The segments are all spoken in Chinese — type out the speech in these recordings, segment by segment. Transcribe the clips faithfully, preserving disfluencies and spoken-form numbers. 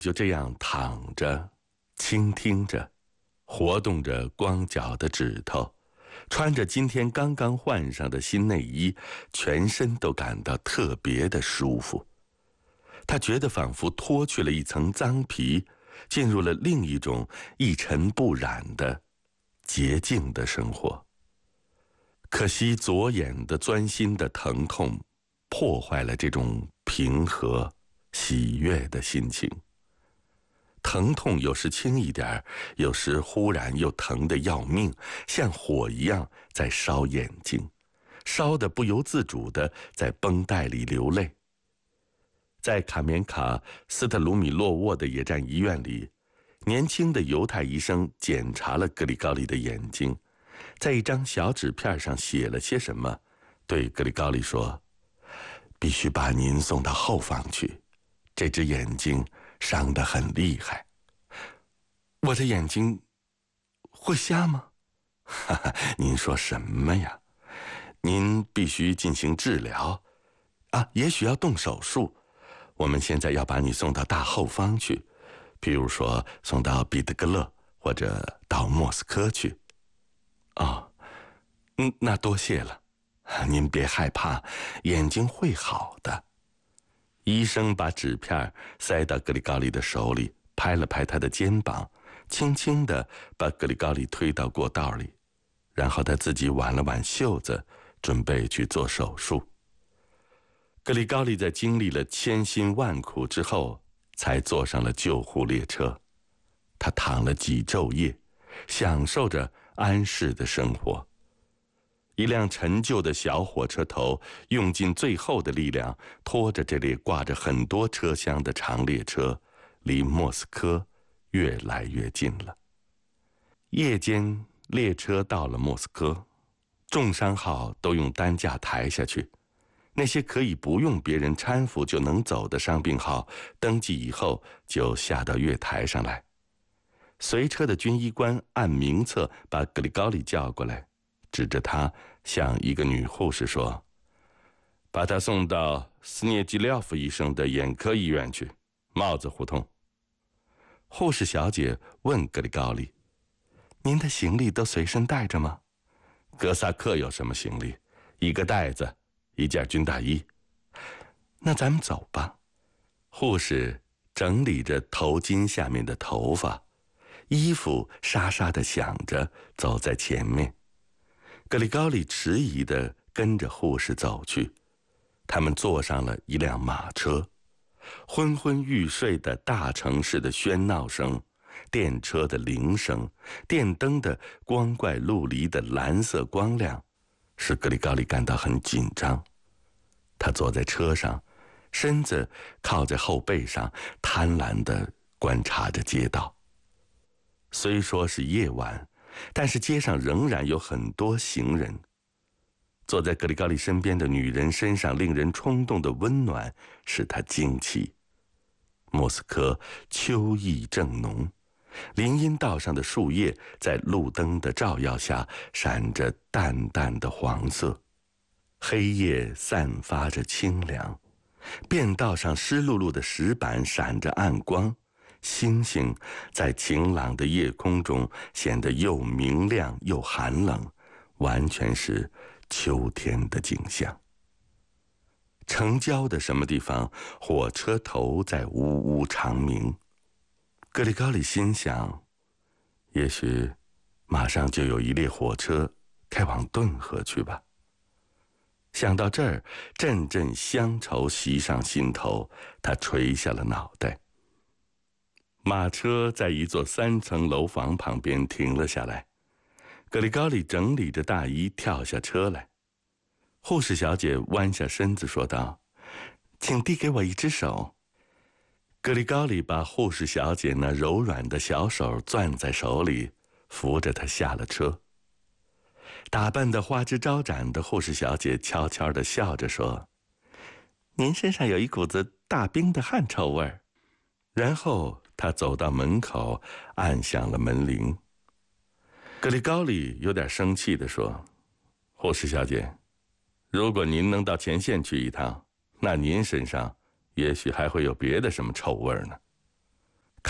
就这样躺着，倾听着，活动着光脚的指头，穿着今天刚刚换上的新内衣，全身都感到特别的舒服。他觉得仿佛脱去了一层脏皮，进入了另一种一尘不染的洁净的生活。可惜左眼的钻心的疼痛破坏了这种平和喜悦的心情。疼痛有时轻一点，有时忽然又疼得要命，像火一样在烧眼睛，烧得不由自主地在绷带里流泪。在卡缅卡斯特鲁米洛沃的野战医院里，年轻的犹太医生检查了格里高利的眼睛，在一张小纸片上写了些什么，对格里高利说：“必须把您送到后方去，这只眼睛伤得很厉害。”“我的眼睛会瞎吗？”“哈哈，您说什么呀？您必须进行治疗啊，也许要动手术。我们现在要把你送到大后方去，比如说送到彼得格勒或者到莫斯科去。”“哦，嗯，那多谢了。您别害怕，眼睛会好的。”医生把纸片塞到格里高利的手里，拍了拍他的肩膀，轻轻地把格里高利推到过道里，然后他自己挽了挽袖子，准备去做手术。格里高利在经历了千辛万苦之后，才坐上了救护列车。他躺了几昼夜，享受着安适的生活。一辆陈旧的小火车头用尽最后的力量，拖着这列挂着很多车厢的长列车，离莫斯科越来越近了。夜间，列车到了莫斯科，重伤号都用担架抬下去。那些可以不用别人搀扶就能走的伤病号，登记以后就下到月台上来。随车的军医官按名册把格里高利叫过来，指着他向一个女护士说：“把他送到斯涅基廖夫医生的眼科医院去，帽子胡同。”护士小姐问格里高利：“您的行李都随身带着吗？”“哥萨克有什么行李？一个袋子，一件军大衣。”“那咱们走吧。”护士整理着头巾下面的头发，衣服沙沙地响着，走在前面。格里高利迟疑地跟着护士走去。他们坐上了一辆马车。昏昏欲睡的大城市的喧闹声，电车的铃声，电灯的光怪陆离的蓝色光亮，使格里高利感到很紧张。他坐在车上，身子靠在后背上，贪婪地观察着街道。虽说是夜晚，但是街上仍然有很多行人。坐在格里高利身边的女人身上令人冲动的温暖使他惊奇。莫斯科秋意正浓，林荫道上的树叶在路灯的照耀下闪着淡淡的黄色，黑夜散发着清凉，便道上湿漉漉的石板闪着暗光，星星在晴朗的夜空中显得又明亮又寒冷，完全是秋天的景象。城郊的什么地方，火车头在呜呜长鸣。格里高利心想，也许马上就有一列火车开往顿河去吧。想到这儿，阵阵乡愁袭上心头，他垂下了脑袋。马车在一座三层楼房旁边停了下来，格里高利整理着大衣跳下车来。护士小姐弯下身子说道：“请递给我一只手。”格里高利把护士小姐那柔软的小手攥在手里，扶着她下了车。打扮得花枝招展的护士小姐悄悄地笑着说：“您身上有一股子大冰的汗臭味儿。”然后她走到门口，按响了门铃。格里高利有点生气地说：“护士小姐，如果您能到前线去一趟，那您身上也许还会有别的什么臭味呢。”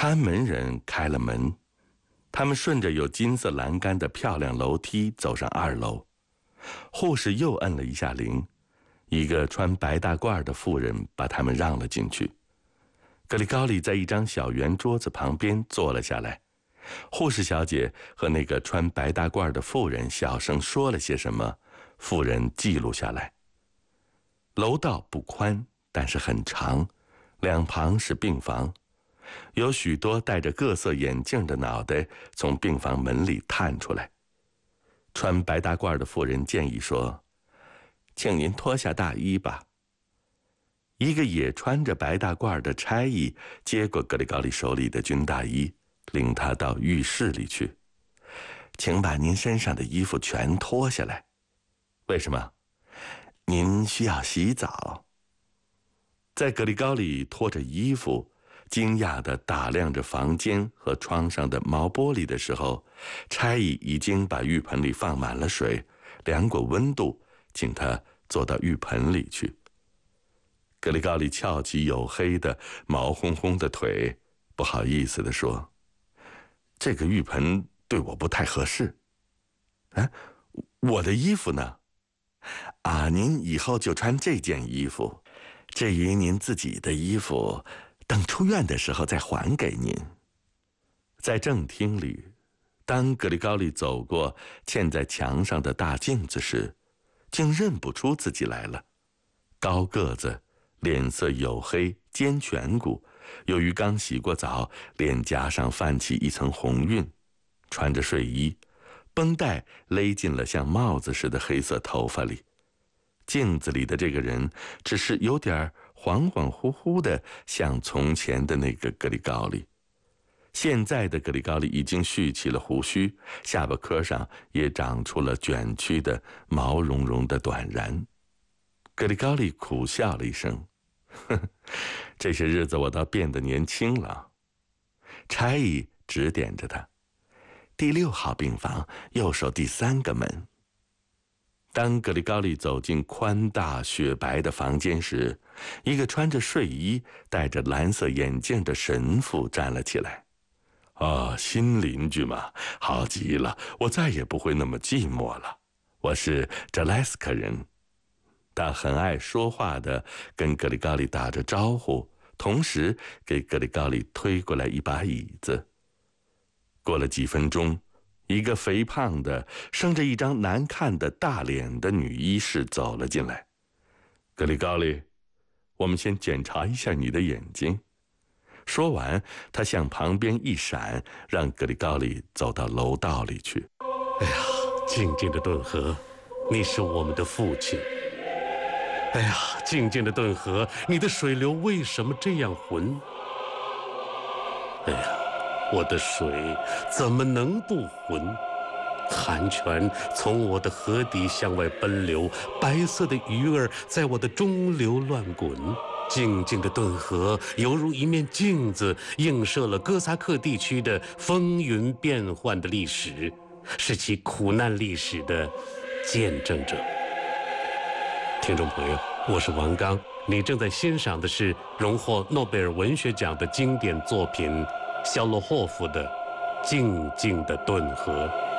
看门人开了门，他们顺着有金色栏杆的漂亮楼梯走上二楼。护士又摁了一下铃，一个穿白大褂的妇人把他们让了进去。格里高利在一张小圆桌子旁边坐了下来，护士小姐和那个穿白大褂的妇人小声说了些什么，妇人记录下来。楼道不宽，但是很长，两旁是病房，有许多戴着各色眼镜的脑袋从病房门里探出来。穿白大褂的妇人建议说：“请您脱下大衣吧。”一个也穿着白大褂的差役接过格里高利手里的军大衣，领他到浴室里去。“请把您身上的衣服全脱下来。”“为什么？”“您需要洗澡。”在格里高利脱着衣服，惊讶地打量着房间和窗上的毛玻璃的时候，差役已经把浴盆里放满了水，量过温度，请他坐到浴盆里去。格里高利翘起黝黑的毛烘烘的腿，不好意思地说：“这个浴盆对我不太合适。”“啊，我的衣服呢？”“啊，您以后就穿这件衣服，至于您自己的衣服，等出院的时候再还给您。”在正厅里，当格里高利走过嵌在墙上的大镜子时，竟认不出自己来了。高个子，脸色黝黑，尖颧骨，由于刚洗过澡，脸颊上泛起一层红晕，穿着睡衣，绷带勒进了像帽子似的黑色头发里。镜子里的这个人只是有点恍恍惚惚的，像从前的那个格里高利。现在的格里高利已经蓄起了胡须，下巴颏上也长出了卷曲的毛茸茸的短髯。格里高利苦笑了一声：“呵呵，这些日子我倒变得年轻了。”差役指点着他：“第六号病房，右手第三个门。”当格里高利走进宽大雪白的房间时，一个穿着睡衣、戴着蓝色眼镜的神父站了起来。“啊，新邻居嘛，好极了，我再也不会那么寂寞了。我是扎莱斯克人。”他很爱说话的跟格里高利打着招呼，同时给格里高利推过来一把椅子。过了几分钟，一个肥胖的、生着一张难看的大脸的女医师走了进来。“格里高利，我们先检查一下你的眼睛。”说完，他向旁边一闪，让格里高利走到楼道里去。 “哎呀，静静的顿河，你是我们的父亲。哎呀，静静的顿河，你的水流为什么这样浑？哎呀，我的水怎么能不浑？寒泉从我的河底向外奔流，白色的鱼儿在我的中流乱滚。静静的顿河犹如一面镜子，映射了哥萨克地区的风云变幻的历史，是其苦难历史的见证者。”听众朋友，我是王刚，你正在欣赏的是荣获诺贝尔文学奖的经典作品肖洛霍夫的《静静的顿河》。